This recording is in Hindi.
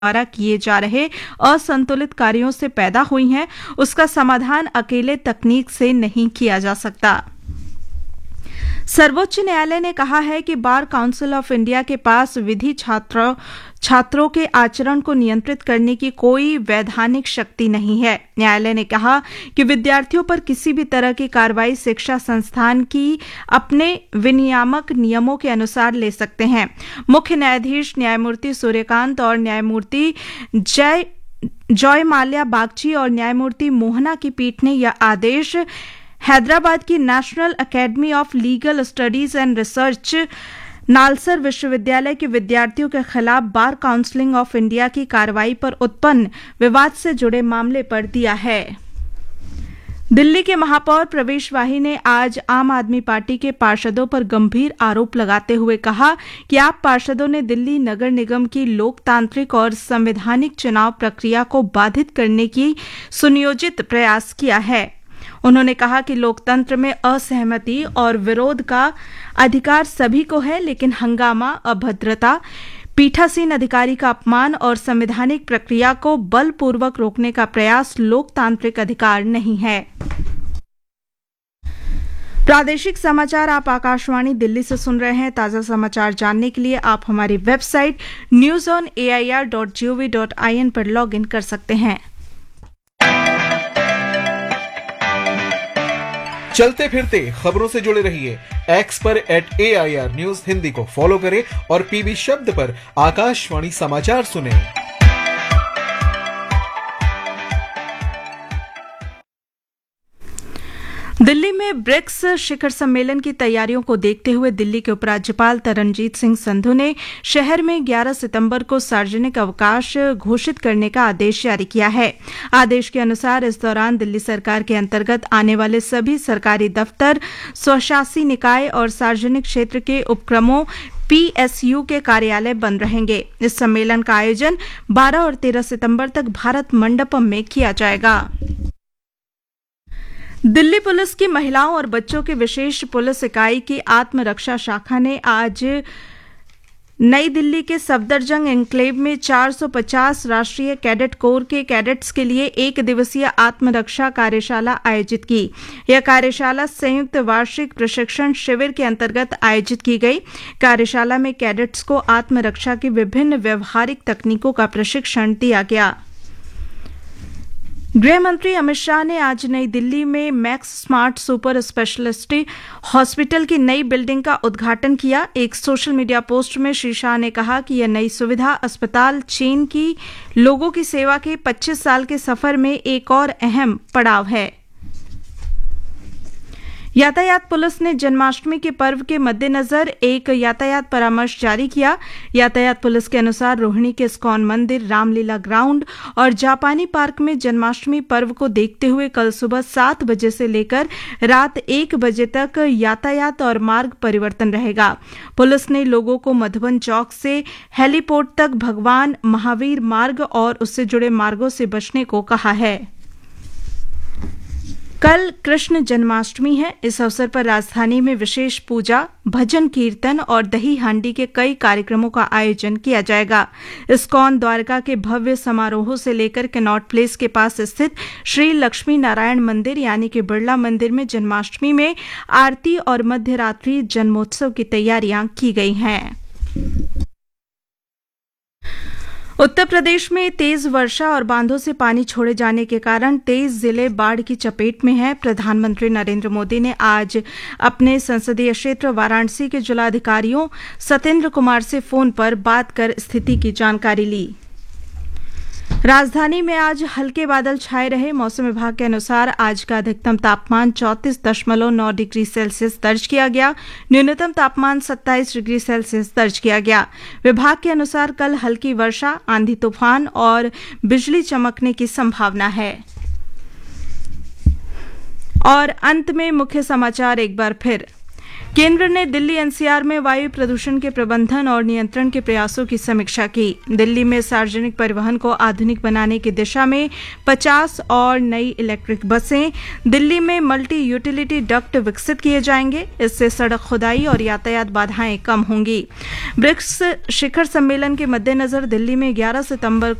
द्वारा किए जा रहे असंतुलित कार्यों से पैदा हुई हैं, उसका समाधान अकेले तकनीक से नहीं किया जा सकता। सर्वोच्च न्यायालय ने कहा है कि बार काउंसिल ऑफ इंडिया के पास विधि छात्रों के आचरण को नियंत्रित करने की कोई वैधानिक शक्ति नहीं है। न्यायालय ने कहा कि विद्यार्थियों पर किसी भी तरह की कार्रवाई शिक्षा संस्थान की अपने विनियामक नियमों के अनुसार ले सकते हैं। मुख्य न्यायाधीश न्यायमूर्ति सूर्यकांत और न्यायमूर्ति जॉय माल्या बागची और न्यायमूर्ति मोहना की पीठ ने यह आदेश हैदराबाद की national academy of legal studies and research NALSAR विश्वविद्यालय के विद्यार्थियों के खिलाफ बार काउंसिल ऑफ इंडिया की कार्रवाई पर उत्पन्न विवाद से जुड़े मामले पर दिया है। दिल्ली के महापौर प्रवेश वाही ने आज आम आदमी पार्टी के पार्षदों पर गंभीर आरोप लगाते हुए कहा कि आप पार्षदों ने दिल्ली नगर निगम की लोकतांत्रिक और संवैधानिक चुनाव प्रक्रिया को बाधित करने की सुनियोजित प्रयास किया है। उन्होंने कहा कि लोकतंत्र में असहमति और विरोध का अधिकार सभी को है, लेकिन हंगामा, अभद्रता, पीठासीन अधिकारी का अपमान और संवैधानिक प्रक्रिया को बलपूर्वक रोकने का प्रयास लोकतांत्रिक अधिकार नहीं है। प्रादेशिक समाचार आप आकाशवाणी दिल्ली से सुन रहे हैं। ताजा समाचार जानने के लिए आप हमारी वेबसाइट newsonair.gov.in पर लॉग इन कर सकते हैं। चलते फिरते खबरों से जुड़े रहिए। एक्स पर @AIR न्यूज हिंदी को फॉलो करें और पीबी शब्द पर आकाशवाणी समाचार सुनें। दिल्ली में ब्रिक्स शिखर सम्मेलन की तैयारियों को देखते हुए दिल्ली के उपराज्यपाल तरनजीत सिंह संधू ने शहर में 11 सितंबर को सार्वजनिक अवकाश घोषित करने का आदेश जारी किया है। आदेश के अनुसार इस दौरान दिल्ली सरकार के अंतर्गत आने वाले सभी सरकारी दफ्तर, स्वशासी निकाय और सार्वजनिक क्षेत्र के उपक्रमों PSU के कार्यालय बंद रहेंगे। इस सम्मेलन का आयोजन 12 और 13 सितंबर तक भारत मंडपम में किया जाएगा। दिल्ली पुलिस की महिलाओं और बच्चों की विशेष पुलिस इकाई की आत्मरक्षा शाखा ने आज नई दिल्ली के सफदरजंग एन्क्लेव में 450 राष्ट्रीय कैडेट कोर के कैडेट्स के लिए एक दिवसीय आत्मरक्षा कार्यशाला आयोजित की। यह कार्यशाला संयुक्त वार्षिक प्रशिक्षण शिविर के अंतर्गत आयोजित की गई। कार्यशाला में कैडेट्स को आत्मरक्षा की विभिन्न व्यवहारिक तकनीकों का प्रशिक्षण दिया गया। गृह मंत्री अमित शाह ने आज नई दिल्ली में max smart super speciality hospital की नई बिल्डिंग का उद्घाटन किया। एक सोशल मीडिया पोस्ट में श्री शाह ने कहा कि यह नई सुविधा अस्पताल चेन की लोगों की सेवा के 25 साल के सफर में एक और अहम पड़ाव है। यातायात पुलिस ने जन्माष्टमी के पर्व के मद्देनजर एक यातायात परामर्श जारी किया। यातायात पुलिस के अनुसार रोहिणी के इस्कॉन मंदिर, रामलीला ग्राउंड और जापानी पार्क में जन्माष्टमी पर्व को देखते हुए कल सुबह 7 बजे से लेकर रात 1 बजे तक यातायात और मार्ग परिवर्तन रहेगा। पुलिस ने लोगों को मधुबन चौक से हेलीपोर्ट तक भगवान महावीर मार्ग और उससे जुड़े मार्गों से बचने को कहा है। कल कृष्ण जन्माष्टमी है। इस अवसर पर राजधानी में विशेष पूजा, भजन कीर्तन और दही हांडी के कई कार्यक्रमों का आयोजन किया जाएगा। इस्कॉन द्वारका के भव्य समारोहों से लेकर कनॉट प्लेस के पास स्थित श्री लक्ष्मी नारायण मंदिर यानी कि बिरला मंदिर में जन्माष्टमी में आरती और मध्यरात्रि जन्मोत्सव की तैयारियां की गई हैं। उत्तर प्रदेश में तेज वर्षा और बांधों से पानी छोड़े जाने के कारण 23 जिले बाढ़ की चपेट में हैं। प्रधानमंत्री नरेंद्र मोदी ने आज अपने संसदीय क्षेत्र वाराणसी के जिलाधिकारियों सत्येंद्र कुमार से फोन पर बात कर स्थिति की जानकारी ली। राजधानी में आज हल्के बादल छाए रहे। मौसम विभाग के अनुसार आज का अधिकतम तापमान 34.9 डिग्री सेल्सियस दर्ज किया गया। न्यूनतम तापमान 27 डिग्री सेल्सियस दर्ज किया गया। विभाग के अनुसार कल हल्की वर्षा, आंधी तूफान और बिजली चमकने की संभावना है। और अंत में मुख्य समाचार एक बार फिर। केंद्र ने दिल्ली एनसीआर में वायु प्रदूषण के प्रबंधन और नियंत्रण के प्रयासों की समीक्षा की। दिल्ली में सार्वजनिक परिवहन को आधुनिक बनाने की दिशा में 50 और नई इलेक्ट्रिक बसें। दिल्ली में मल्टी यूटिलिटी डक्ट विकसित किए जाएंगे। इससे सड़क खुदाई और यातायात बाधाएं कम होंगी। ब्रिक्स शिखर सम्मेलन के मद्देनजर दिल्ली में 11 सितंबर